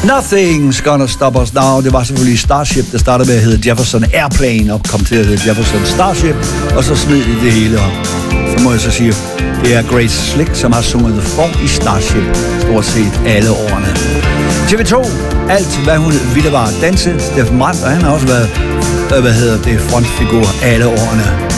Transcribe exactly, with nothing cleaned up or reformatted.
Nothing's Gonna Stop Us Now. Det var selvfølgelig Starship, der startede med at hedde Jefferson Airplane og kom til at hedde Jefferson Starship, og så smed de det hele op. Så må jeg så sige, det er Grace Slick, som har sunget The Fall i Starship stort set alle årene. T V to, alt hvad hun ville var danse. Steffen Brandt, og han har også været, hvad hedder det, frontfigur alle årene.